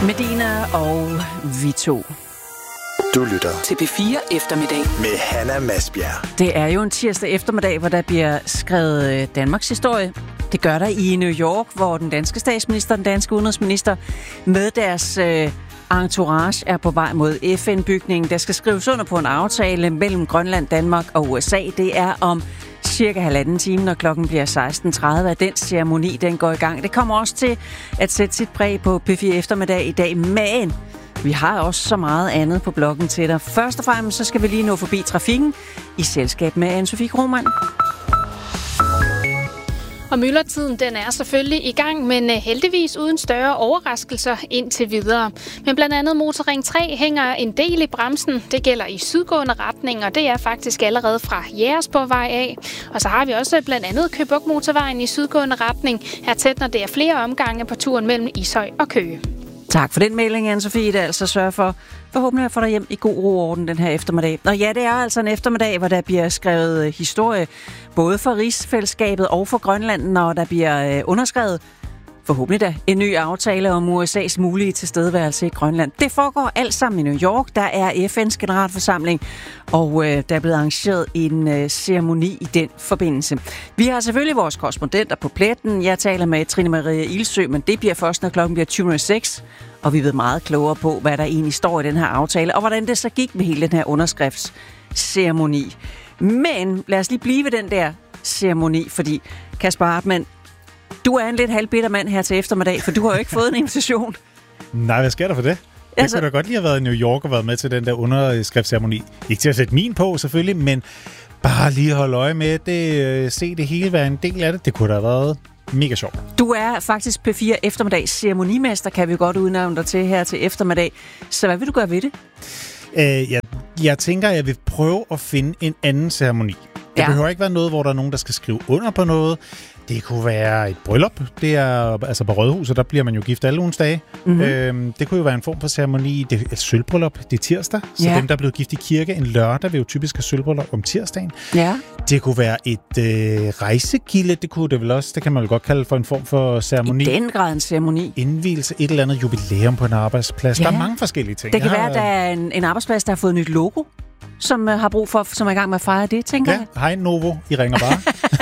Medina og Vito. Du lytter til P4 Eftermiddag med Hanna Masbjerg. Det er jo en tirsdag eftermiddag, hvor der bliver skrevet Danmarks historie. Det gør der i New York, hvor den danske statsminister og den danske udenrigsminister med deres entourage er på vej mod FN-bygningen. Der skal skrives under på en aftale mellem Grønland, Danmark og USA. Det er om cirka 1,5 time, når klokken bliver 16.30, at den ceremoni den går i gang. Det kommer også til at sætte sit præg på P4 Eftermiddag i dag, men vi har også så meget andet på bloggen til dig. Først og fremmest så skal vi lige nå forbi trafikken i selskab med Anne-Sophie Krohmann. Og myldretiden, den er selvfølgelig i gang, men heldigvis uden større overraskelser indtil videre. Men blandt andet Motorring 3 hænger en del i bremsen. Det gælder i sydgående retning, og det er faktisk allerede fra Jægersborgvej af. Og så har vi også blandt andet Køge Bugt Motorvejen i sydgående retning. Her tæt, når det er flere omgange på turen mellem Ishøj og Køge. Tak for den melding, Anne-Sophie. Det altså sørger for forhåbentlig at få dig hjem i god ro og orden den her eftermiddag. Og ja, det er altså en eftermiddag, hvor der bliver skrevet historie, både for rigsfællesskabet og for Grønland, når der bliver underskrevet forhåbentlig da en ny aftale om USA's mulige tilstedeværelse i Grønland. Det foregår alt sammen i New York. Der er FN's generalforsamling, og der er blevet arrangeret en ceremoni i den forbindelse. Vi har selvfølgelig vores korrespondenter på pletten. Jeg taler med Trine Marie Ilsø, men det bliver først, når klokken bliver 20.06. Og vi ved meget klogere på, hvad der egentlig står i den her aftale, og hvordan det så gik med hele den her underskriftsceremoni. Men lad os lige blive ved den der ceremoni, fordi Kasper Hartmann, du er en lidt halvbitter mand her til eftermiddag, for du har jo ikke fået en invitation. Nej, hvad sker der for det? Jeg kunne da godt lige have været i New York og været med til den der underskriftsceremoni. Ikke til at sætte min på, selvfølgelig, men bare lige holde øje med det, se det hele, være en del af det. Det kunne da have været mega sjovt. Du er faktisk P4 Eftermiddags ceremonimester, kan vi godt udnævne dig til her til eftermiddag. Så hvad vil du gøre ved det? Jeg tænker, at jeg vil prøve at finde en anden ceremoni. Det behøver ikke være noget, hvor der er nogen, der skal skrive under på noget. Det kunne være et bryllup. Det er altså på Rådhuset, der bliver man jo gift alle ugens dage. Mm-hmm. Det kunne jo være en form for ceremoni. Det er et sølvbryllup. Det er tirsdag. Så dem, der er blevet gift i kirke en lørdag, vil jo typisk have sølvbryllup om tirsdagen. Ja. Det kunne være et rejsegilde. Det kunne det vel også. Det kan man vel godt kalde for en form for ceremoni. I den grad en ceremoni. Indvielse, et eller andet jubilæum på en arbejdsplads. Ja. Der er mange forskellige ting. Det kan være, at der er en arbejdsplads, der har fået et nyt logo, som har brug for, som er i gang med at fejre det, tænker jeg. Hej Novo, I ringer bare.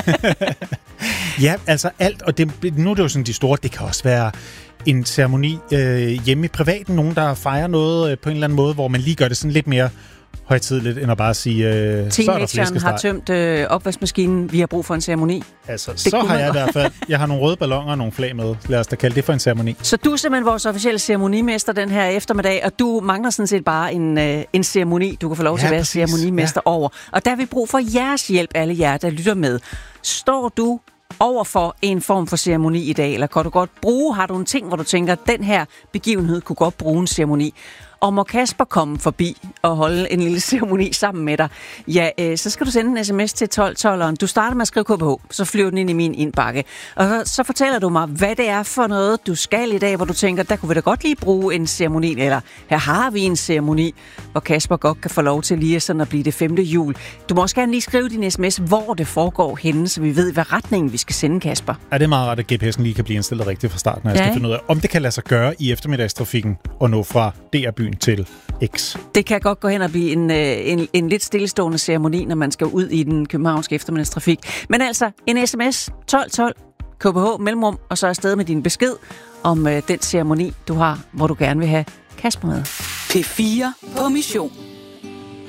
Ja, altså alt, og nu er det jo sådan de store, det kan også være en ceremoni hjemme i privaten, nogen der fejrer noget på en eller anden måde, hvor man lige gør det sådan lidt mere højtideligt, end at bare sige, teenageren har tømt opvaskemaskinen, vi har brug for en ceremoni. Altså, så har jeg i hvert fald, jeg har nogle røde balloner og nogle flag med, lad os da kalde det for en ceremoni. Så du er simpelthen vores officielle ceremonimester den her eftermiddag, og du mangler sådan set bare en ceremoni, du kan få lov til at være ceremonimester over. Og der har vi brug for jeres hjælp, alle jer, der lytter med. Står du over for en form for ceremoni i dag, eller kan du godt har du en ting, hvor du tænker, at den her begivenhed kunne godt bruge en ceremoni? Og må Kasper komme forbi og holde en lille ceremoni sammen med dig, så skal du sende en sms til 1212'eren. Du starter med at skrive KBH, så flyver den ind i min indbakke. Og så fortæller du mig, hvad det er for noget, du skal i dag, hvor du tænker, der kunne vi da godt lige bruge en ceremoni, eller her har vi en ceremoni, hvor Kasper godt kan få lov til lige sådan at blive det 5. jul. Du må også gerne lige skrive din sms, hvor det foregår henne, så vi ved, hvad retningen vi skal sende, Kasper. Ja, det er meget rart, at GPS'en lige kan blive indstillet rigtigt fra starten, og jeg skal finde ud af, om det kan lade sig gøre i eftermiddagstrafikken og nå fra DR-byen til X. Det kan godt gå hen og blive en lidt stillestående ceremoni, når man skal ud i den københavnske eftermiddagstrafik. Men altså, en sms 1212 KBH mellemrum, og så afsted med din besked om den ceremoni, du har, hvor du gerne vil have Kasper med. P4 på mission.